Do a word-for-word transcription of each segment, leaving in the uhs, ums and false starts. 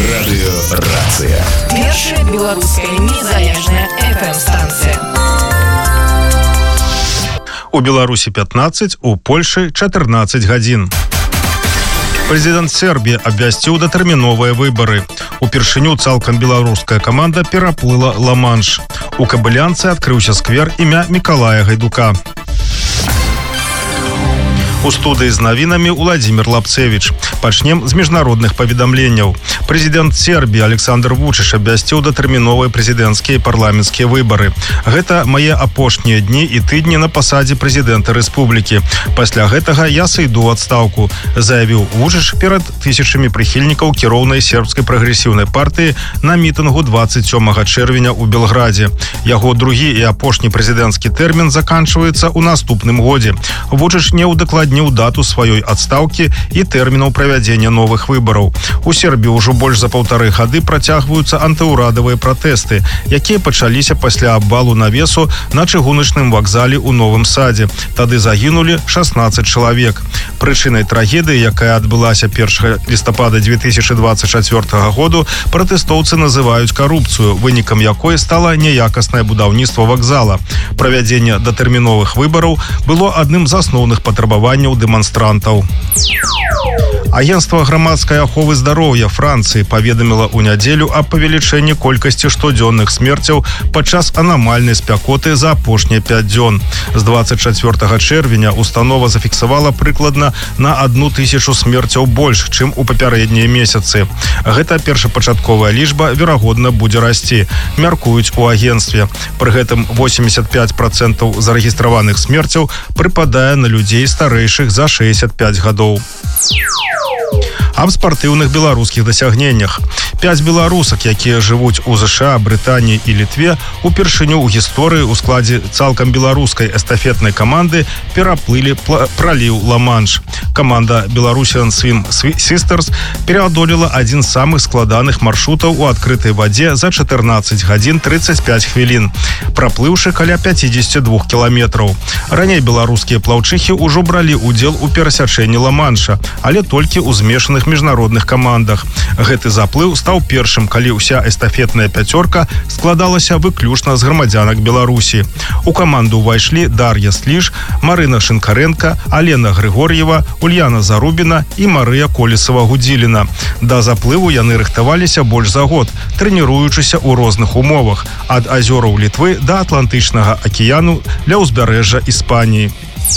Радыёрацыя. Першая беларуская незалежная эф эм-станцыя. У Беларусі пятнаццаць, у Польшы чатырнаццаць гадзін. Прэзідэнт Сербіі абвясціў датэрміновыя выбары. Упершыню цалкам беларуская каманда пераплыла Ла-Манш. У Кабылянцы адкрыўся сквер імя Мікалая Гайдука. У студыі з навінамі Уладзімір Лапцевіч. Пачнем з міжнародных паведамленняў. Прэзідэнт Сербіі Александр Вучыч абвясціў датэрміновыя прэзідэнцкія і парламенцкія выбары. Гэта мае апошнія дні і тыдні на пасадзе прэзідэнта рэспублікі. Пасля гэтага я сыйду ў адстаўку, заявіў Вучыч перад тысячамі прыхільнікаў кіроўнай сербскай прагрэсіўнай партыі на мітынгу дваццаць сёмага чэрвеня ў Белградзе. Яго другі і апошні прэзідэнцкі тэрмін заканчваецца ў наступным годзе. Вучыч не ўдакладніў дату сваёй адстаўкі і тэрмінаў правядзення новых выбараў. У Сербіі ўжо больш за паўтары гады працягваюцца антыўрадавыя пратэсты, якія пачаліся пасля абвалу навесу на чыгуначным вакзале ў Новым Садзе. Тады загінулі шаснаццаць чалавек. Прычынай трагедыі, якая адбылася першага лістапада дзве тысячы дваццаць чацвёртага году, пратэстоўцы называюць карупцыю, вынікам якой стала няякаснае будаўніцтва вакзала. Правядзенне датэрміновых выбараў было адным з асноўных патрабаванняў дэманстрантаў. Агентство грамадскай аховы здароўя Францыі паведаміла ў нядзелю аб павелічэнні колькасці штодзённых смерцяў падчас анамальнай спякоты за апошнія пяць дзён. З дваццаць чацвёртага чэрвеня установа зафіксавала прыкладна на адну тысячу смерцяў больш, чым у папярэднія месяцы. Гэта першапачатковая лічба, верагодна, будзе расці, мяркуюць у агенцтве. Пры гэтым восемьдесят пять процентов зарэгістраваных смерцяў прыпадае на людзей старэйшых за шэсцьдзясят пять гадоў. Аб спартыўных беларускіх дасягненнях. Пяць беларусак, якія жывуць у ЗША, Брытаніі і Літве, упершыню ў гісторыі ў складзе цалкам беларускай эстафетнай каманды пераплылі праліў Ла-Манш. Каманда Belarusian Swim Sisters пераадолела адзін з самых складаных маршрутаў у адкрытай вадзе за чатырнаццаць гадзін тридцать пять хвілін, праплыўшы каля пятьдесят два кіламетраў. Раней беларускія плаўчыхі ўжо бралі ўдзел у перасячэнні Ла-Манша, але толькі ў змешаных міжнародных камандах. Гэты заплыў стаў першым, калі ўся эстафетная пяцёрка складалася выключна з грамадзянак Беларусі. У каманду ўвайшлі Дар'я Сліж, Марына Шинкаренко, Алена Григор'ева, Ульяна Зарубіна і Марыя Колесава-Гудзіліна. Да заплыву яны рыхтаваліся больш за год, трэніруючыся ў розных умовах, ад азёраў Літвы да Атлантычнага акіяну ля ўзбярэжжа Іспаніі.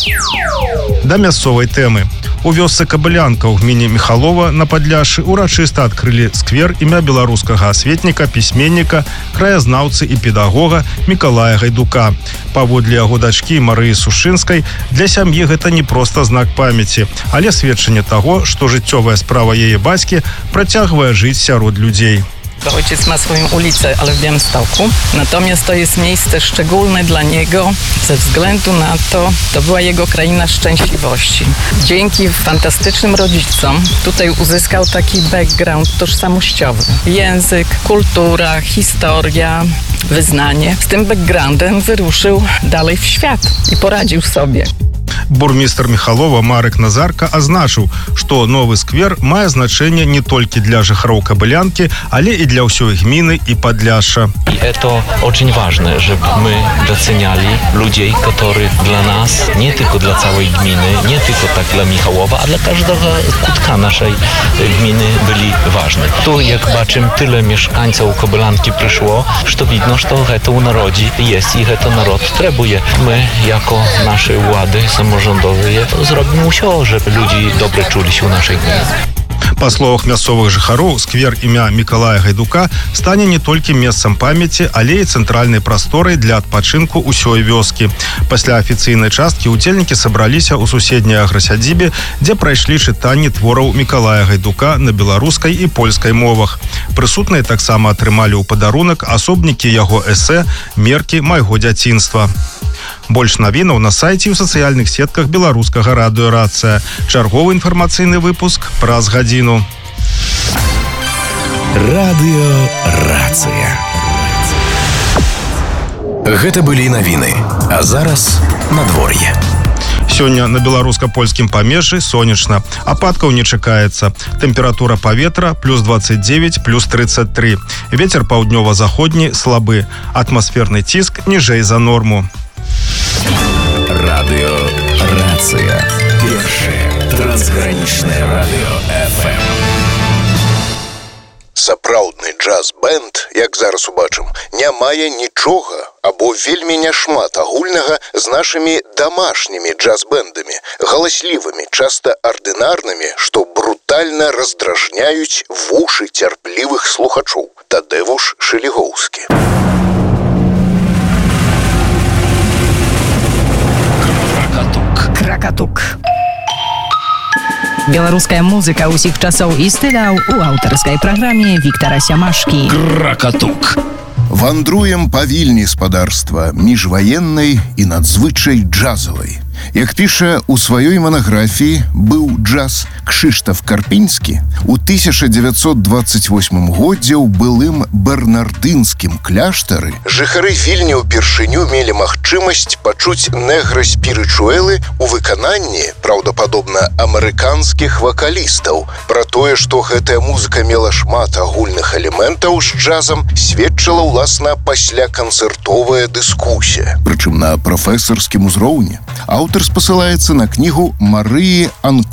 Да мясцовай тэмы. У вёсцы Кабылянка ў гміне Міхалова на Падляшшы урачыста адкрылі сквер імя беларускага асветніка, пісьменніка, краязнаўцы і педагога Мікалая Гайдука. Паводле яго дачкі Марыі Сушынскай, для сям'і гэта не проста знак памяці, але сведчанне таго, што жыццёвая справа яе бацькі працягвае жыць сярод людзей. Ojciec ma swoją ulicę, ale w Białymstoku. Natomiast to jest miejsce szczególne dla niego ze względu na to, to była jego kraina szczęśliwości. Dzięki fantastycznym rodzicom tutaj uzyskał taki background tożsamościowy. Język, kultura, historia, wyznanie. Z tym backgroundem wyruszył dalej w świat i poradził sobie. Бурмістр Міхалова Марек Назарка азначыў, што новы сквер мае значэнне не толькі для жыхароў Кабылянкі, але і для ўсёй гміны і Падляшша. И это очень важно, чтобы мы доценяли людей, которые для нас, не только для цałej gminy, не только так для Михалова, а для каждого кутка нашей gminy были важны. Tu, jak бачым, tyle mieszkańców Kobylянки przyszło, что видно, что это у народе есть, и это народ требує. My, jako nasze władze samorządowe, zrobimy усё, żeby ludzie dobrze czuli się u naszej gminy. Па словах мясцовых жыхароў, сквер імя Мікалая Гайдука стане не толькі месцам памяці, але і цэнтральнай прасторай для адпачынку ўсёй вёскі. Пасля афіцыйнай часткі удзельнікі сабраліся ў суседняй аграсядзібе, дзе прайшлі чытанні твораў Мікалая Гайдука на беларускай і польскай мовах. Прысутныя таксама атрымалі ў падарунак асобнікі яго эсэ «Меркі майго дзяцінства». Больш навінаў на сайце і ў сацыяльных сетках беларускага радыёрацыя. Чарговы інфармацыйны выпуск праз гадзіну. Радыёрацыя. Гэта былі навіны. А зараз надвор'е. Сёння на беларуска-польскім памежжы сонечна. Ападкаў не чакаецца. Тэмпература паветра плюс двадцать девять, плюс тридцать три. Вецер паўднёва-заходні слабы. Атмасферны ціск ніжэй за норму. Радио Рация. Першее трансграничное радио эф эм. Сапраўдны джаз-бэнд, як зараз убачым, не мае нічога або вельмі няшмат агульнага з нашымі дамашнімі джаз-бэндамі, галаслівымі, часта ардынарнымі, што брутальна раздражняюць вушы цярплівых слухачоў. Тадэвуш Шелігоўскі. Кракатук. Кракатук. Беларуская музыка ўсіх часоў і стыляў у аўтарскай праграме Віктара Сямашкі. Кракатук. Вандруем па вільні спадарства міжваеннай і надзвычай джазавай. Як піша у сваёй манаграфіі «Быў джаз» Кшыштаф Карпінскі, у тысяча дзевяцьсот двадцать восьмым годзе ў былым бернардынскім кляштары жыхары Вільні ўпершыню мелі магчымасць пачуць негра-спірычуэлы ў выкананні, праўдападобна, амерыканскіх вакалістаў. Пра тое, што гэтая музыка мела шмат агульных элементаў з джазам, сведчыла ўласна пасля канцэртовая дыскусія. Прычым на прафесарскім узроўні. Аўтар спасылаецца на кнігу Марыі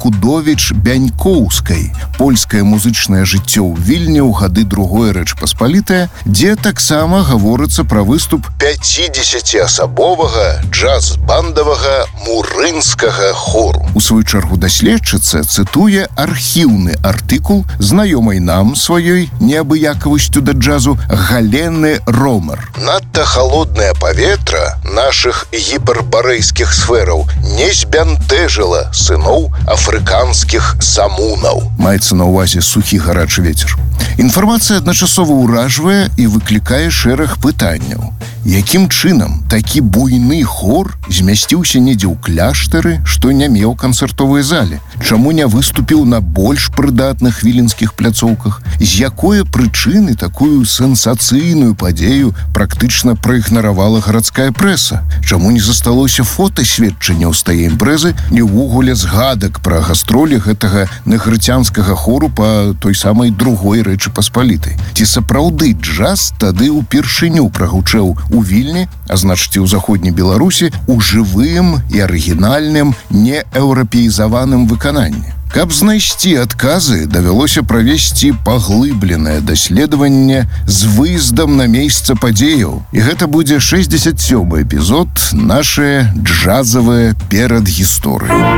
Анкудовіч-Бянькоўскай «Польскае музычнае жыццё ў Вільні ў гады другой Рэчпаспалітае», дзе таксама гаворыцца пра выступ пяцідзесяціасабовага джаз-бандавага мурынскага хору. У сваю чаргу даследчыца цытуе архіўны артыкул знаёмай нам сваёй неабыякавасцю да джазу Галены Ромар. Надта халоднае паветра нашых гіпербарэйскіх сфераў не збянтэжыла сыноў афрыканскіх самунаў. Маецца на ўвазе сухі гарачы вецер. Інфармацыя адначасова ўражвае і выклікае шэраг пытанняў. Якім чынам такі буйны хор змясціўся недзе ў кляштары, што не меў канцэртовай зале? Чаму не выступіў на больш прыдатных віленскіх пляцоўках? З якой прычыны такую сенсацыйную падзею практычна праігнаравала гарадская прэса? Чаму не засталося фотасведчанняў з тае імпрэзы і ўвогуле згадак пра гастролі гэтага негрыцянскага хору па той самай другой Рэчы Паспалітай? Ці сапраўды джаз тады ўпершыню прагучэў у Вільні, а значыць і ў заходняй Беларусі, у жывым і арыгінальным нееўрапеізаваным выкананні? Каб знайсці адказы, давялося правесці паглыбленае даследаванне з выездам на месца падзеяў. І гэта будзе шэсцьдзесят сёмы эпізод нашае джазавае перадгісторыі.